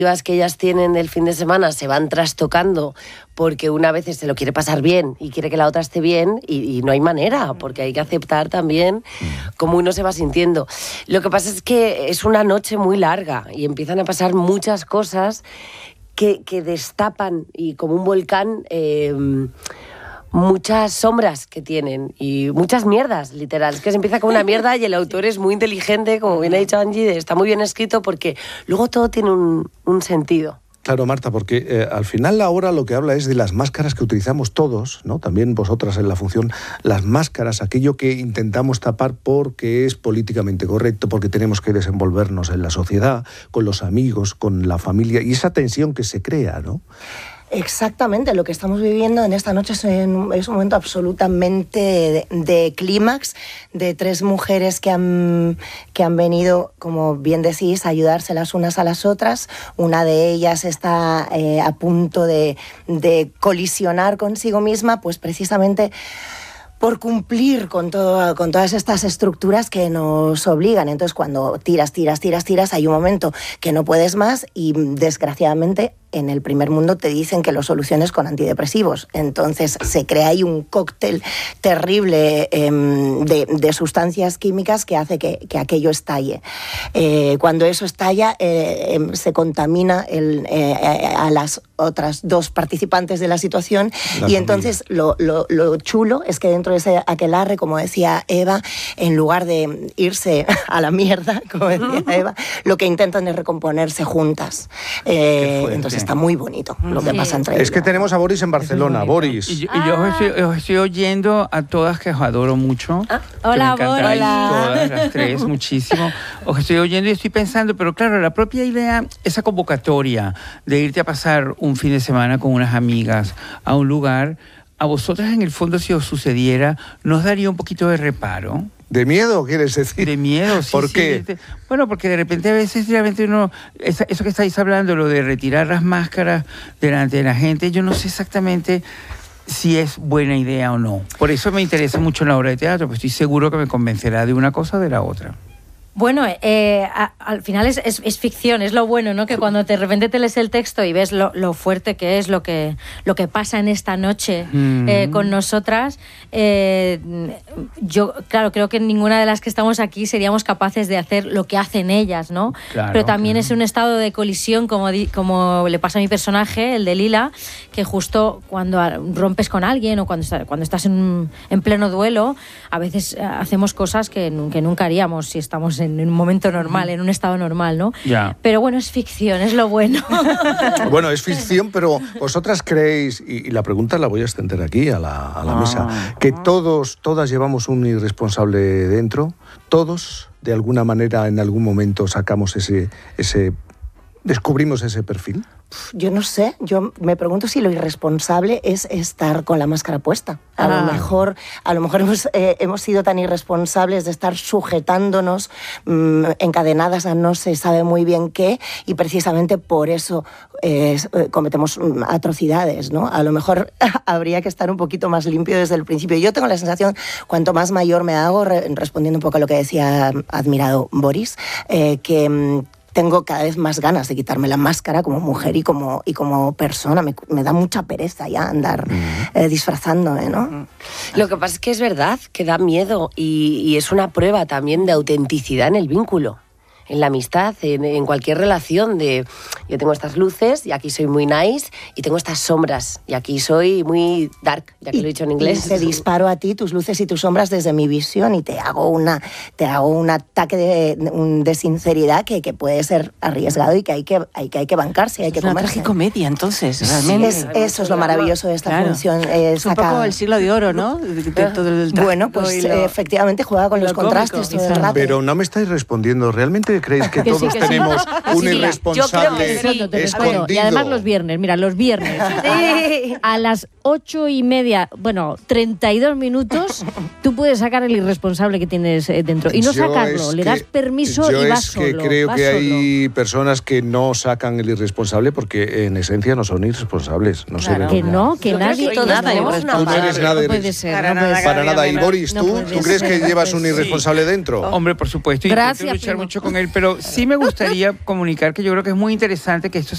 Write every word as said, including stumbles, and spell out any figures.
que ellas tienen del fin de semana se van trastocando porque una a veces se lo quiere pasar bien y quiere que la otra esté bien y, y no hay manera, porque hay que aceptar también cómo uno se va sintiendo. Lo que pasa es que es una noche muy larga y empiezan a pasar muchas cosas que, que destapan y como un volcán... Eh, muchas sombras que tienen y muchas mierdas, literal. Es que se empieza con una mierda y el autor es muy inteligente, como bien ha dicho Angie, está muy bien escrito porque luego todo tiene un, un sentido. Claro, Marta, porque eh, al final la obra lo que habla es de las máscaras que utilizamos todos, ¿no? También vosotras en la función, las máscaras, aquello que intentamos tapar porque es políticamente correcto, porque tenemos que desenvolvernos en la sociedad, con los amigos, con la familia, y esa tensión que se crea, ¿no? Exactamente, lo que estamos viviendo en esta noche es un, es un momento absolutamente de, de clímax, de tres mujeres que han, que han venido, como bien decís, a ayudarse las unas a las otras. Una de ellas está eh, a punto de, de colisionar consigo misma, pues precisamente por cumplir con, todo, con todas estas estructuras que nos obligan. Entonces, cuando tiras, tiras, tiras, tiras, hay un momento que no puedes más y, desgraciadamente, en el primer mundo te dicen que lo soluciones con antidepresivos. Entonces se crea ahí un cóctel terrible eh, de, de sustancias químicas que hace que, que aquello estalle. Eh, cuando eso estalla, eh, eh, se contamina el, eh, a las otras dos participantes de la situación. La y familia. Entonces lo, lo, lo chulo es que dentro de ese aquelarre, como decía Eva, en lugar de irse a la mierda, como decía Eva, lo que intentan es recomponerse juntas. Eh, entonces está muy bonito lo que sí. pasa entre ellas. Es que tenemos a Boris en Barcelona. Boris. Y yo, y yo ah. os, estoy, os estoy oyendo a todas, que os adoro mucho. Ah. Hola, Boris. Todas las tres, muchísimo. Os estoy oyendo y estoy pensando, pero claro, la propia idea, esa convocatoria de irte a pasar un fin de semana con unas amigas a un lugar, a vosotras en el fondo, si os sucediera, ¿nos daría un poquito de reparo? ¿De miedo, quieres decir? De miedo, sí. ¿Por sí, qué? De, bueno, porque de repente a veces realmente uno... Eso, eso que estáis hablando, lo de retirar las máscaras delante de la gente, yo no sé exactamente si es buena idea o no. Por eso me interesa mucho la obra de teatro, pues estoy seguro que me convencerá de una cosa o de la otra. Bueno, eh, a, al final es, es, es ficción, es lo bueno, ¿no? Que cuando de repente te lees el texto y ves lo, lo fuerte que es, lo que, lo que pasa en esta noche mm. eh, con nosotras, eh, yo, claro, creo que ninguna de las que estamos aquí seríamos capaces de hacer lo que hacen ellas, ¿no? Claro, pero también claro. es un estado de colisión, como, di, como le pasa a mi personaje, el de Lila, que justo cuando rompes con alguien o cuando, está, cuando estás en, en pleno duelo, a veces hacemos cosas que, que nunca haríamos si estamos en un momento normal, en un estado normal, ¿no? Ya. Pero bueno, es ficción, es lo bueno. Bueno, es ficción, pero vosotras creéis, y, y la pregunta la voy a extender aquí a la, a la ah. mesa, que todos, todas llevamos un irresponsable dentro, todos, de alguna manera, en algún momento sacamos ese, ese descubrimos ese perfil. Yo no sé, yo me pregunto si lo irresponsable es estar con la máscara puesta. A ah. lo mejor, a lo mejor hemos, eh, hemos sido tan irresponsables de estar sujetándonos mmm, encadenadas a no se sabe muy bien qué, y precisamente por eso eh, cometemos atrocidades, ¿no? A lo mejor habría que estar un poquito más limpio desde el principio. Yo tengo la sensación, cuanto más mayor me hago, re, respondiendo un poco a lo que decía admirado Boris, eh, que tengo cada vez más ganas de quitarme la máscara como mujer y como, y como persona. Me, me da mucha pereza ya andar eh, disfrazándome, ¿no? Lo que pasa es que es verdad que da miedo y, y es una prueba también de autenticidad en el vínculo, en la amistad, en, en cualquier relación de yo tengo estas luces y aquí soy muy nice y tengo estas sombras y aquí soy muy dark, ya que y, lo he dicho en inglés. Te disparo a ti tus luces y tus sombras desde mi visión y te hago una te hago un ataque de, de sinceridad que, que puede ser arriesgado y que hay que hay que, hay que bancarse, hay que es una comerse. tragicomedia, entonces, realmente. Sí, es, eso es lo maravilloso de esta claro. función. Eh, es un saca... poco el siglo de oro, ¿no? De, de todo el bueno, pues lo, efectivamente juega con los contrastes todo el rato. Pero no me estáis respondiendo. ¿Realmente creéis que todos sí, que tenemos sí. un sí, irresponsable sí. escondido? Bueno, y además los viernes, mira, los viernes sí. a las ocho y media, bueno, treinta y dos minutos, tú puedes sacar el irresponsable que tienes dentro y no yo sacarlo, le das permiso yo y vas es solo. Que creo vas que solo. hay personas que no sacan el irresponsable porque en esencia no son irresponsables. No claro. sé Que no, que yo nadie... Que nada Tú no eres nada. No puede ser. Para, no nada, puede para nada. Y Boris, ¿tú, no ¿tú crees que llevas un irresponsable sí. dentro? Hombre, por supuesto. Y Gracias, intento luchar primo. mucho con él, pero sí me gustaría comunicar que yo creo que es muy interesante que esto